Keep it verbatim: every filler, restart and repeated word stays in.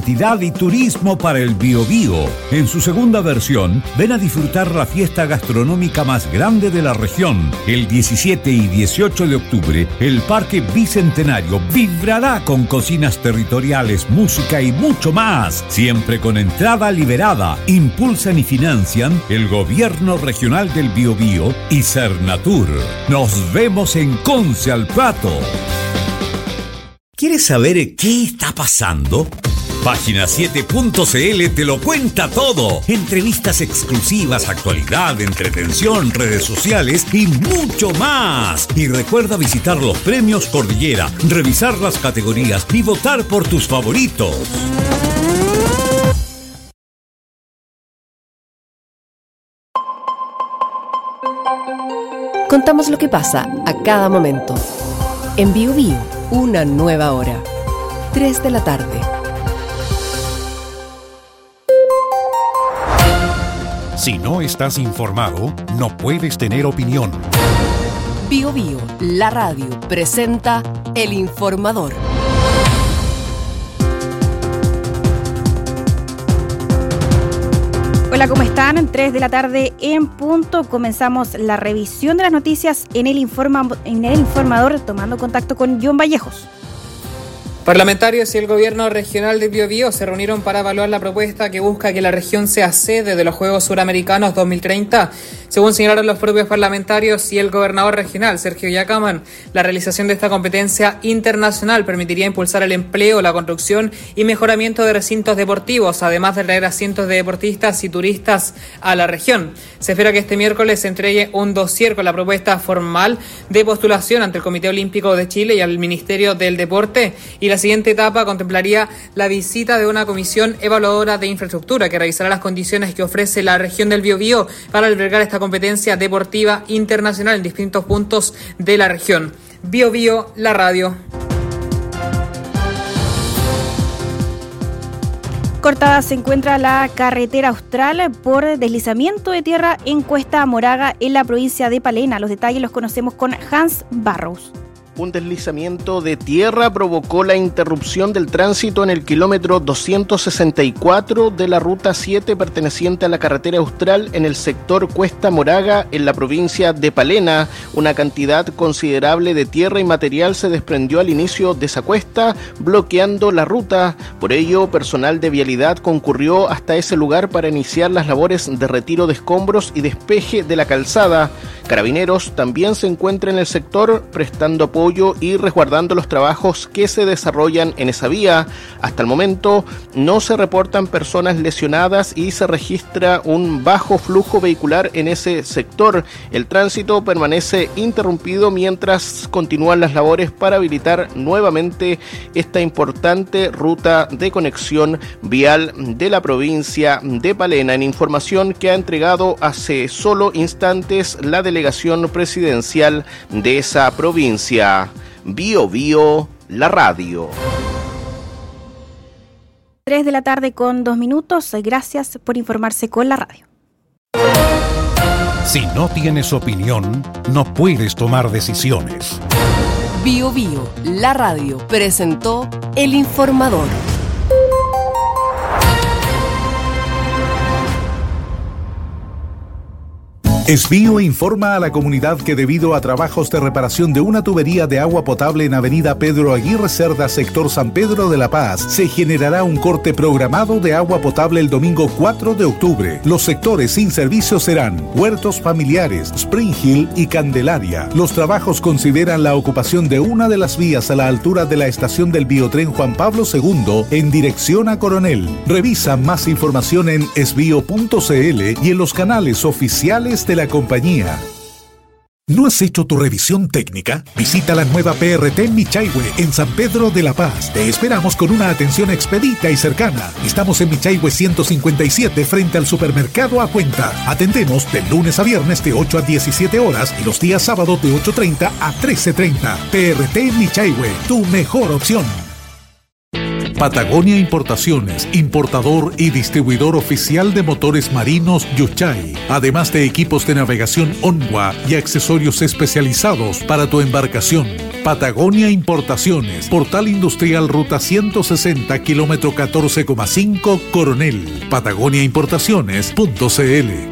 y turismo para el Biobío. En su segunda versión, ven a disfrutar la fiesta gastronómica más grande de la región. El diecisiete y dieciocho de octubre, el Parque Bicentenario vibrará con cocinas territoriales, música y mucho más. Siempre con entrada liberada. Impulsan y financian el Gobierno Regional del Biobío y Cernatur. Nos vemos en Conce al Plato. ¿Quieres saber qué está pasando? Página siete punto c l te lo cuenta todo. Entrevistas exclusivas, actualidad, entretención, redes sociales y mucho más. Y recuerda visitar los premios Cordillera, revisar las categorías y votar por tus favoritos. Contamos lo que pasa a cada momento. En Bio Bio, una nueva hora. tres de la tarde. Si no estás informado, no puedes tener opinión. Bio Bio, la radio, presenta El Informador. Hola, ¿cómo están? tres de la tarde en punto. Comenzamos la revisión de las noticias en el, informa, en el Informador, tomando contacto con John Vallejos. Parlamentarios y el gobierno regional de Biobío se reunieron para evaluar la propuesta que busca que la región sea sede de los Juegos Suramericanos dos mil treinta. Según señalaron los propios parlamentarios y el gobernador regional, Sergio Yacaman, la realización de esta competencia internacional permitiría impulsar el empleo, la construcción y mejoramiento de recintos deportivos, además de traer a cientos de deportistas y turistas a la región. Se espera que este miércoles se entregue un dossier con la propuesta formal de postulación ante el Comité Olímpico de Chile y al Ministerio del Deporte, y la siguiente etapa contemplaría la visita de una comisión evaluadora de infraestructura que revisará las condiciones que ofrece la región del Biobío para albergar esta competencia deportiva internacional en distintos puntos de la región. Biobío, la radio. Cortada se encuentra la carretera austral por deslizamiento de tierra en Cuesta Moraga, en la provincia de Palena. Los detalles los conocemos con Hans Barrows. Un deslizamiento de tierra provocó la interrupción del tránsito en el kilómetro doscientos sesenta y cuatro de la ruta siete perteneciente a la carretera austral en el sector Cuesta Moraga, en la provincia de Palena. Una cantidad considerable de tierra y material se desprendió al inicio de esa cuesta, bloqueando la ruta. Por ello, personal de vialidad concurrió hasta ese lugar para iniciar las labores de retiro de escombros y despeje de la calzada. Carabineros también se encuentra en el sector prestando apoyo y resguardando los trabajos que se desarrollan en esa vía. Hasta el momento no se reportan personas lesionadas y se registra un bajo flujo vehicular en ese sector. El tránsito permanece interrumpido mientras continúan las labores para habilitar nuevamente esta importante ruta de conexión vial de la provincia de Palena. En información que ha entregado hace solo instantes la delegación presidencial de esa provincia. Bio Bio, la radio. tres de la tarde con dos minutos. Gracias por informarse con la radio. Si no tienes opinión, no puedes tomar decisiones. Bio Bio, la radio, presentó El Informador. Esbio informa a la comunidad que debido a trabajos de reparación de una tubería de agua potable en avenida Pedro Aguirre Cerda, sector San Pedro de la Paz, se generará un corte programado de agua potable el domingo cuatro de octubre. Los sectores sin servicio serán Huertos Familiares, Spring Hill y Candelaria. Los trabajos consideran la ocupación de una de las vías a la altura de la estación del biotren Juan Pablo segundo en dirección a Coronel. Revisa más información en esbio punto c l y en los canales oficiales de la compañía. ¿No has hecho tu revisión técnica? Visita la nueva P R T Michaihue en San Pedro de la Paz. Te esperamos con una atención expedita y cercana. Estamos en Michaihue ciento cincuenta y siete frente al supermercado A Cuenta. Atendemos de lunes a viernes de ocho a diecisiete horas y los días sábados de ocho treinta a trece treinta. P R T Michaihue, tu mejor opción. Patagonia Importaciones, importador y distribuidor oficial de motores marinos Yuchai, además de equipos de navegación Onwa y accesorios especializados para tu embarcación. Patagonia Importaciones, Portal Industrial Ruta ciento sesenta, kilómetro catorce coma cinco, Coronel. Patagonia Importaciones punto c l.